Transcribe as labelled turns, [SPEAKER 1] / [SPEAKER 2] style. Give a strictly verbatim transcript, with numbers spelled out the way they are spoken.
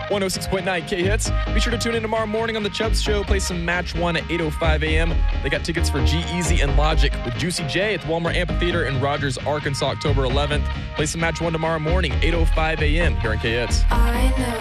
[SPEAKER 1] one oh six point nine K-Hits. Be sure to tune in tomorrow morning on The Chubbs Show. Play some Match one at eight oh five a.m. They got tickets for G-Eazy and Logic with Juicy J at the Walmart Amphitheater in Rogers, Arkansas, October eleventh. Play some Match one tomorrow morning, eight oh five a.m. here on K-Hits.
[SPEAKER 2] I know.